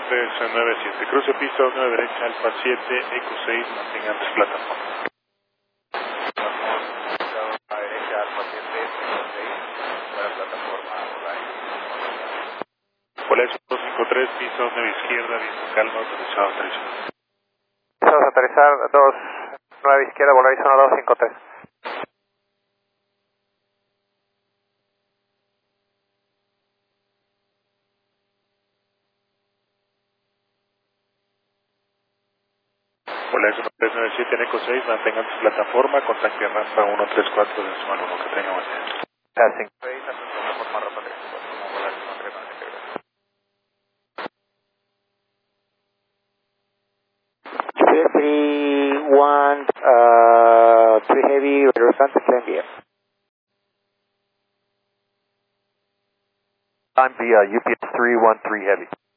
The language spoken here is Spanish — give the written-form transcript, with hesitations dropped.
1397. Cruce pista 1 derecha, Alfa 7, Eco 6, mantengan su plataforma. A derecha, Alfa 7, Eco 6, buena plataforma, Volaris 253, pista 9 izquierda, viento calma, autorizado a aterrizar. Vamos a aterrizar 29 izquierda, Volaris 1253. Volaris 1397 en Eco 6, mantengan su plataforma, contacte rampa 134 de su alumno, que tenga buen día. Passing. Plataforma rampa 34, como Volaris 1397. 331, 3 heavy, radar front, climb via. I'm via UPS 313 heavy.